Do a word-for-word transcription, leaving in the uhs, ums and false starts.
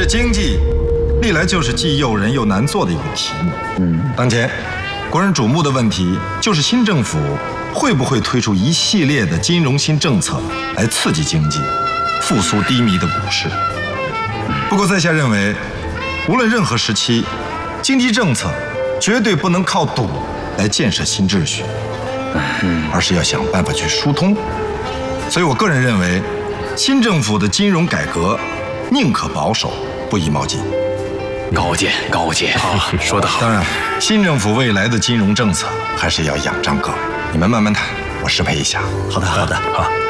经济历来就是既诱人又难做的一个题目。嗯，当前国人瞩目的问题就是新政府会不会推出一系列的金融新政策来刺激经济，复苏低迷的股市。不过在下认为，无论任何时期，经济政策绝对不能靠赌来建设新秩序，而是要想办法去疏通。所以我个人认为，新政府的金融改革宁可保守，不宜冒进。 高见高见， 好，说得好。 当然，新政府未来的金融政策还是要仰仗各位，你们慢慢谈，我适配一下。 好的好的，好。